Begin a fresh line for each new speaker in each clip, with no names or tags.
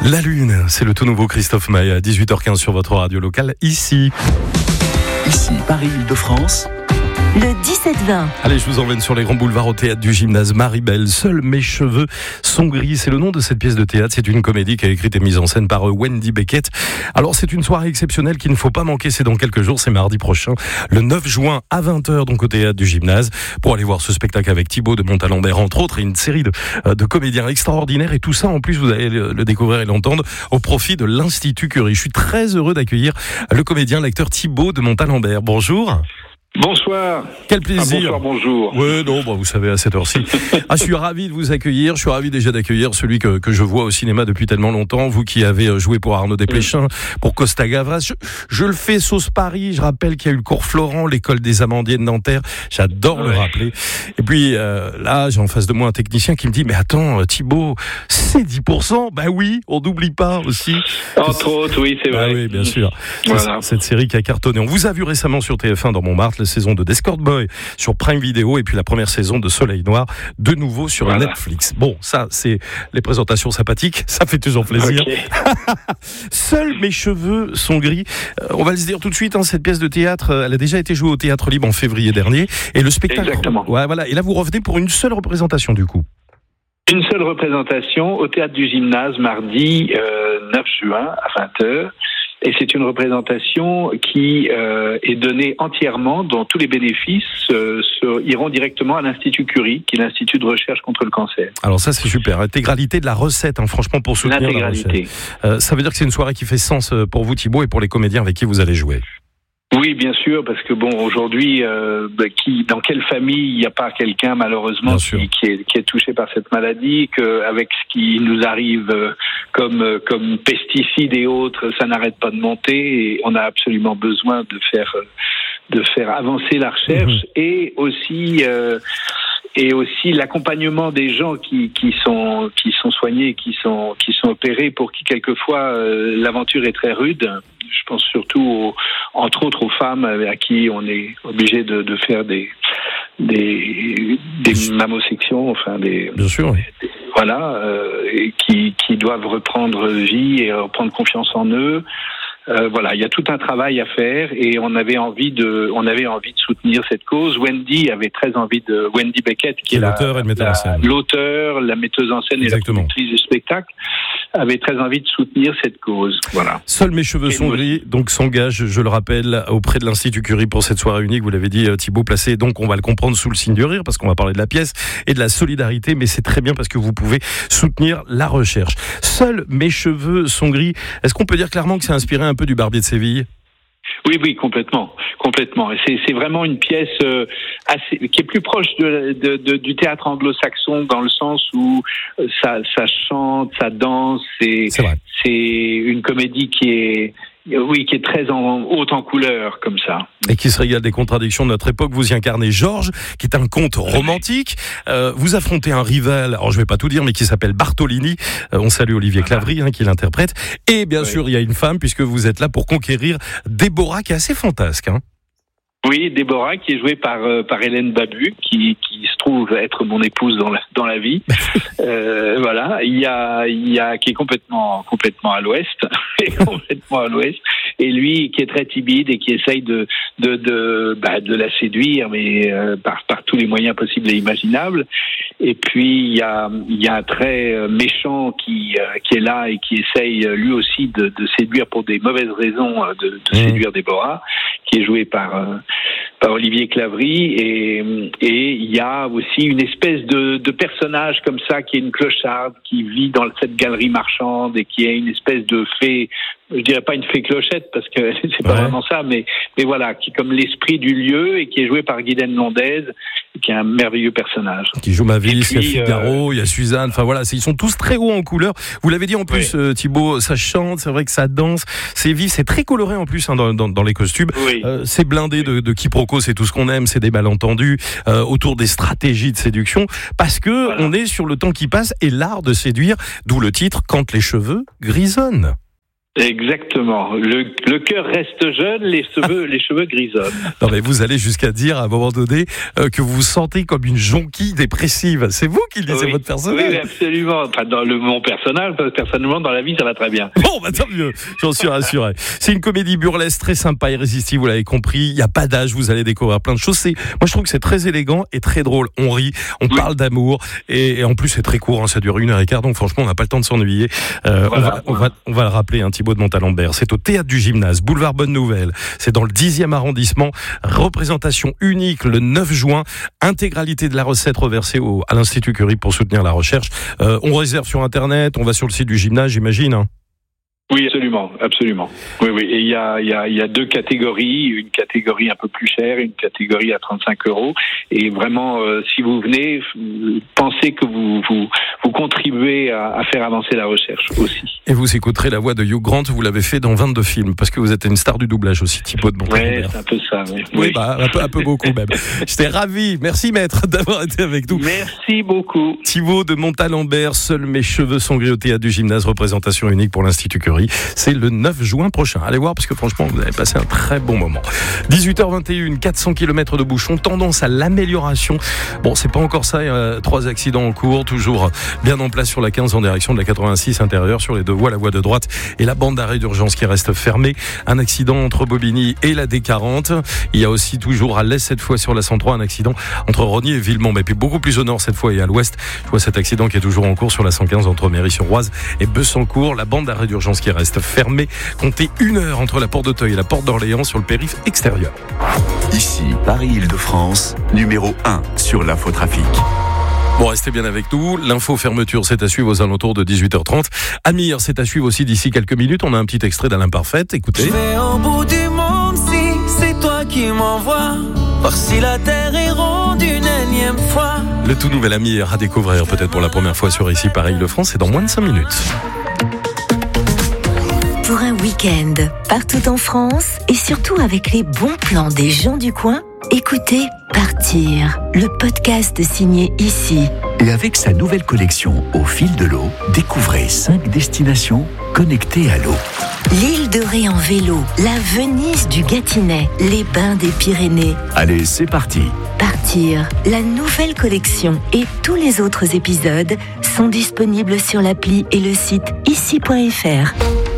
La Lune, c'est le tout nouveau Christophe Maé à 18h15 sur votre radio locale, ici
Paris-Île-de-France.
Le 17-20.
Allez, je vous emmène sur les grands boulevards au théâtre du Gymnase Maribel. Seuls mes cheveux sont gris. C'est le nom de cette pièce de théâtre. C'est une comédie qui est écrite et mise en scène par Wendy Beckett. Alors, c'est une soirée exceptionnelle qu'il ne faut pas manquer. C'est dans quelques jours. C'est mardi prochain, le 9 juin à 20h, donc au théâtre du Gymnase, pour aller voir ce spectacle avec Thibaut de Montalembert, entre autres, et une série de comédiens extraordinaires. Et tout ça, en plus, vous allez le découvrir et l'entendre au profit de l'Institut Curie. Je suis très heureux d'accueillir le comédien, l'acteur Thibaut de Montalembert. Bonjour.
Bonsoir.
Quel plaisir.
Bonsoir, bonjour.
Oui, non, vous savez, à cette heure-ci. Je suis ravi de vous accueillir. Je suis ravi déjà d'accueillir celui que je vois au cinéma depuis tellement longtemps. Vous qui avez joué pour Arnaud Desplechin, pour Costa Gavras. Je le fais sauce Paris. Je rappelle qu'il y a eu le cours Florent, l'école des amandiers de Nanterre. J'adore le rappeler. Et puis, là, j'ai en face de moi un technicien qui me dit, mais attends, Thibaut, c'est 10%. Ben oui, on n'oublie pas aussi.
Entre autres, oui, c'est vrai.
Ah oui, bien sûr.
Voilà.
Cette série qui a cartonné. On vous a vu récemment sur TF1 dans Montmartre, la saison de d'Escort Boy sur Prime Video, et puis la première saison de Soleil Noir de nouveau sur Netflix. Bon, ça c'est les présentations sympathiques, ça fait toujours plaisir. Okay. Seuls mes cheveux sont gris. On va le dire tout de suite, cette pièce de théâtre, elle a déjà été jouée au Théâtre Libre en février dernier, et le spectacle.
Exactement.
Ouais, voilà. Et là vous revenez pour une seule représentation du coup.
Une seule représentation au Théâtre du Gymnase mardi 9 juin à 20h. Et c'est une représentation qui est donnée entièrement, dont tous les bénéfices iront directement à l'Institut Curie, qui est l'Institut de recherche contre le cancer.
Alors ça c'est super, l'intégralité de la recette, franchement, pour soutenir la recette. Ça veut dire que c'est une soirée qui fait sens pour vous Thibaut et pour les comédiens avec qui vous allez jouer.
Oui, bien sûr, parce que aujourd'hui, dans quelle famille il n'y a pas quelqu'un malheureusement qui est touché par cette maladie, qu'avec ce qui nous arrive comme pesticides et autres, ça n'arrête pas de monter, et on a absolument besoin de faire avancer la recherche et aussi l'accompagnement des gens qui sont soignés, qui sont opérés, pour qui quelquefois l'aventure est très rude. Je pense surtout entre autres aux femmes à qui on est obligé de faire des mammosections,
bien sûr, oui.
Et qui doivent reprendre vie et reprendre confiance en eux. Il y a tout un travail à faire, et on avait envie de soutenir cette cause. Wendy Beckett, qui est
l'auteur et le metteur en scène.
L'auteur, la metteuse en scène. Exactement. Et la productrice du spectacle, avait très envie de soutenir cette cause. Voilà.
Seuls mes cheveux sont gris, donc s'engage, je le rappelle, auprès de l'Institut Curie pour cette soirée unique. Vous l'avez dit, Thibaut, placé, donc on va le comprendre, sous le signe du rire, parce qu'on va parler de la pièce et de la solidarité, mais c'est très bien parce que vous pouvez soutenir la recherche. Seuls mes cheveux sont gris. Est-ce qu'on peut dire clairement que c'est inspiré un peu du Barbier de Séville ?
Oui, complètement. Et c'est vraiment une pièce qui est plus proche du théâtre anglo-saxon, dans le sens où ça chante, ça danse. C'est une comédie qui est très haute en couleur, comme ça.
Et qui se régale des contradictions de notre époque. Vous y incarnez Georges, qui est un conte romantique. Vous affrontez un rival, alors je vais pas tout dire, mais qui s'appelle Bartolini. On salue Olivier Clavry, qui l'interprète. Et bien sûr, il y a une femme, puisque vous êtes là pour conquérir Déborah, qui est assez fantasque.
Oui, Déborah, qui est jouée par Hélène Babu, qui se trouve être mon épouse dans la vie. Il y a qui est complètement à l'ouest, et lui qui est très timide et qui essaye de la séduire, mais par tous les moyens possibles et imaginables. Et puis il y a un très méchant qui est là et qui essaye lui aussi de séduire pour des mauvaises raisons, de séduire Déborah, qui est joué par Olivier Clavry, et il y a aussi une espèce de personnage comme ça, qui est une clocharde, qui vit dans cette galerie marchande, et qui est une espèce de fée. Je dirais pas une fée clochette, parce que c'est pas vraiment ça, mais voilà, qui est comme l'esprit du lieu, et qui est joué par Guylaine Londaise, qui est un merveilleux personnage. Qui joue Mavis,
il y a Figaro, il y a Suzanne, ils sont tous très hauts en couleur. Vous l'avez dit en plus, Thibaut, ça chante, c'est vrai que ça danse, c'est vif, c'est très coloré en plus dans les costumes.
Oui.
C'est blindé de quiproquos, c'est tout ce qu'on aime, c'est des malentendus autour des stratégies de séduction, parce que on est sur le temps qui passe et l'art de séduire, d'où le titre, Quand les cheveux grisonnent.
Exactement. Le cœur reste jeune, les cheveux grisonnent.
Non mais vous allez jusqu'à dire à un moment donné que vous vous sentez comme une jonquille dépressive. C'est vous qui le disiez, votre personnage?
Oui, absolument. Enfin, mon personnage, personnellement, dans la vie, ça va très bien.
Bon, bah tant mieux, j'en suis rassuré. C'est une comédie burlesque très sympa, irrésistible, vous l'avez compris. Il n'y a pas d'âge, vous allez découvrir plein de choses. Moi, je trouve que c'est très élégant et très drôle. On rit, on parle d'amour et en plus, c'est très court, hein, ça dure 1h15, donc franchement, on n'a pas le temps de s'ennuyer. On va le rappeler, un Thibaut de Montalembert. C'est au Théâtre du Gymnase, boulevard Bonne Nouvelle. C'est dans le 10e arrondissement. Représentation unique le 9 juin. Intégralité de la recette reversée à l'Institut Curie pour soutenir la recherche. On réserve sur Internet, on va sur le site du gymnase, j'imagine. Hein.
Oui, absolument. Oui. Et il y a deux catégories, une catégorie un peu plus chère, une catégorie à 35 €. Et vraiment, si vous venez, pensez que vous contribuez à faire avancer la recherche aussi.
Et vous écouterez la voix de Hugh Grant, vous l'avez fait dans 22 films, parce que vous êtes une star du doublage aussi, Thibaut de Montalembert.
Oui, c'est un peu ça, oui.
Oui, bah, un peu beaucoup même. J'étais ravi. Merci maître d'avoir été avec nous.
Merci beaucoup.
Thibaut de Montalembert, Seuls mes cheveux sont gris au Théâtre du Gymnase, représentation unique pour l'Institut Curie. C'est le 9 juin prochain. Allez voir parce que franchement, vous allez passer un très bon moment. 18h21, 400 km de bouchons, tendance à l'amélioration. Bon, c'est pas encore ça, il y a 3 accidents en cours, toujours bien en place sur la 15 en direction de la 86 intérieure, sur les 2 voies, la voie de droite et la bande d'arrêt d'urgence qui reste fermée. Un accident entre Bobigny et la D40. Il y a aussi toujours à l'est, cette fois sur la 103, un accident entre Rogny et Villemont. Mais puis beaucoup plus au nord cette fois et à l'ouest. Je vois cet accident qui est toujours en cours sur la 115 entre Méry-sur-Oise et Bessancourt. La bande d'arrêt d'urgence qui reste fermée. Comptez 1 heure entre la porte d'Auteuil et la porte d'Orléans sur le périph' extérieur.
Ici, Paris-Île-de-France, numéro 1 sur l'infotrafic.
Bon, restez bien avec nous. L'info fermeture, c'est à suivre aux alentours de 18h30. Amir, c'est à suivre aussi d'ici quelques minutes. On a un petit extrait d'Alain Parfait. Écoutez.
Je vais au bout du monde si c'est toi qui m'envoies. Voir si la terre est ronde une énième fois.
Le tout nouvel Amir à découvrir peut-être pour la première fois sur Ici Paris-Île-de-France. C'est dans moins de 5 minutes.
Pour un week-end, partout en France et surtout avec les bons plans des gens du coin, écoutez Partir, le podcast signé Ici.
Et avec sa nouvelle collection Au fil de l'eau, découvrez 5 destinations connectées à l'eau.
L'île de Ré en vélo, la Venise du Gâtinais, les bains des Pyrénées.
Allez, c'est parti.
Partir, la nouvelle collection et tous les autres épisodes sont disponibles sur l'appli et le site ici.fr.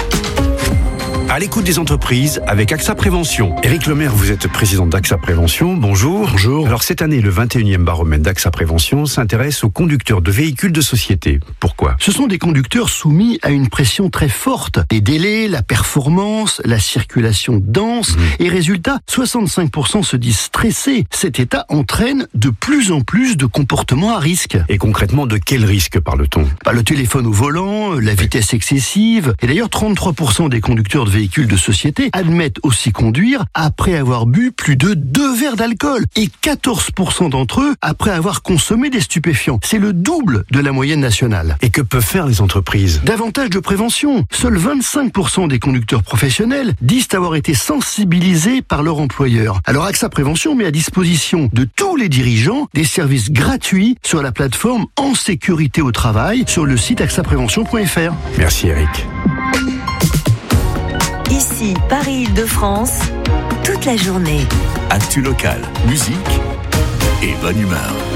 À l'écoute des entreprises avec AXA Prévention. Éric Lemaire, vous êtes président d'AXA Prévention. Bonjour.
Bonjour.
Alors cette année, le 21e baromètre d'AXA Prévention s'intéresse aux conducteurs de véhicules de société. Pourquoi ?
Ce sont des conducteurs soumis à une pression très forte. Les délais, la performance, la circulation dense. Et résultat, 65% se disent stressés. Cet état entraîne de plus en plus de comportements à risque.
Et concrètement, de quel risque parle-t-on ?
Le téléphone au volant, la vitesse excessive. Et d'ailleurs, 33% des conducteurs de véhicules de société admettent aussi conduire après avoir bu plus de 2 verres d'alcool et 14% d'entre eux après avoir consommé des stupéfiants. C'est le double de la moyenne nationale.
Et que peuvent faire les entreprises ?
Davantage de prévention. Seuls 25% des conducteurs professionnels disent avoir été sensibilisés par leur employeur. Alors AXA Prévention met à disposition de tous les dirigeants des services gratuits sur la plateforme En sécurité au travail sur le site axaprévention.fr.
Merci Eric.
Ici, Paris-Île-de-France, toute la journée.
Actu local, musique et bonne humeur.